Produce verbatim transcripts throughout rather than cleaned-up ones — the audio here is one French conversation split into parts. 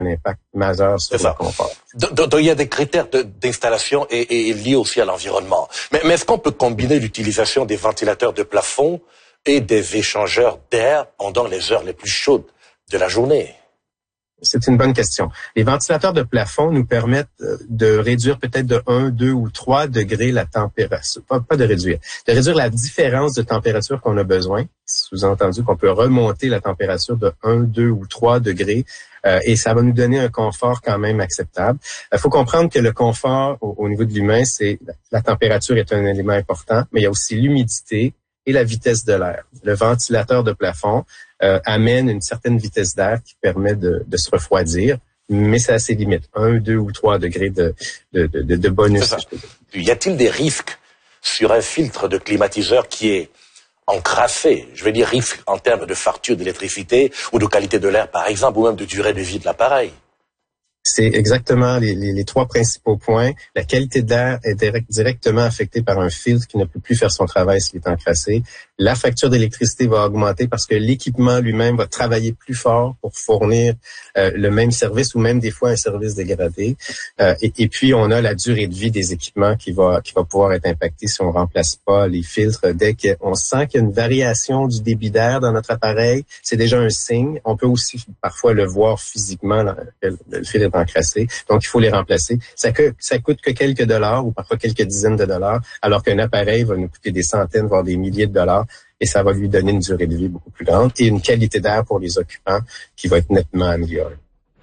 un impact majeur sur C'est le ça. confort. Donc, donc, il y a des critères de, d'installation et, et liés aussi à l'environnement. Mais, mais est-ce qu'on peut combiner l'utilisation des ventilateurs de plafond et des échangeurs d'air pendant les heures les plus chaudes de la journée? C'est une bonne question. Les ventilateurs de plafond nous permettent de réduire peut-être de un, deux ou trois degrés la température. Pas, pas de réduire. De réduire la différence de température qu'on a besoin. Sous-entendu qu'on peut remonter la température de un, deux ou trois degrés. Euh, et ça va nous donner un confort quand même acceptable. Il faut comprendre que le confort au, au niveau de l'humain, c'est la température est un élément important, mais il y a aussi l'humidité et la vitesse de l'air. Le ventilateur de plafond euh, amène une certaine vitesse d'air qui permet de, de se refroidir, mais ça a ses limites. Un, deux ou trois degrés de, de, de, de bonus. Y a-t-il des risques sur un filtre de climatiseur qui est encrassé? Je veux dire risque en termes de facture d'électricité ou de qualité de l'air, par exemple, ou même de durée de vie de l'appareil. C'est exactement les, les, les trois principaux points. La qualité de l'air est direct, directement affectée par un filtre qui ne peut plus faire son travail s'il est encrassé. La facture d'électricité va augmenter parce que l'équipement lui-même va travailler plus fort pour fournir euh, le même service ou même des fois un service dégradé. Euh, et, et puis, on a la durée de vie des équipements qui va qui va pouvoir être impactée si on remplace pas les filtres. Dès qu'on sent qu'il y a une variation du débit d'air dans notre appareil, c'est déjà un signe. On peut aussi parfois le voir physiquement, là, le, le filtre est encrassé. Donc, il faut les remplacer. Ça, que, ça coûte que quelques dollars ou parfois quelques dizaines de dollars, alors qu'un appareil va nous coûter des centaines, voire des milliers de dollars. Et ça va lui donner une durée de vie beaucoup plus grande et une qualité d'air pour les occupants qui va être nettement améliorée.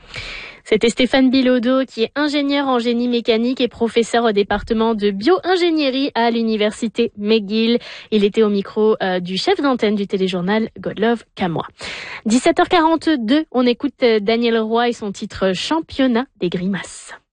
C'était Stéphane Bilodeau, qui est ingénieur en génie mécanique et professeur au département de bio-ingénierie à l'université McGill. Il était au micro euh, du chef d'antenne du téléjournal Godlove Camois. dix-sept heures quarante-deux, on écoute Daniel Roy et son titre Championnat des grimaces.